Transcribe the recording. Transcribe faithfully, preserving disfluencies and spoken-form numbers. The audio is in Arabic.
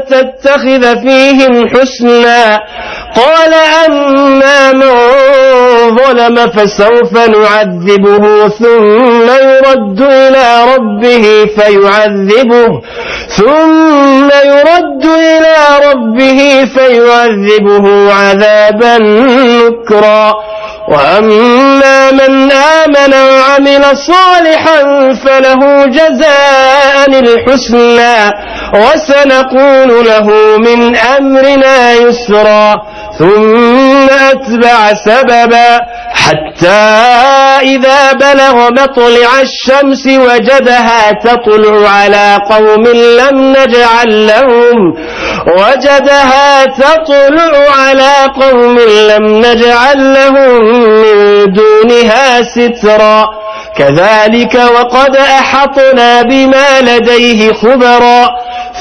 تتخذ فيهم حسنا قال أما من ظلم فسوف نعذبه ثم يرد إلى ربه فيعذبه ثم يرد إلى ربه فيعذبه عذابا نكرا وأما من آمن وعمل صالحا فله جزاء الحسنى وسنقول له من أمرنا يسرا ثم أتبع سببا حتى إذا بلغ مطلع الشمس وجدها تطلع على قوم لم نجعل لهم وجدها تطلع على قوم لم نجعل لهم من دونها سترا كذلك وقد أحطنا بما لديه خبرا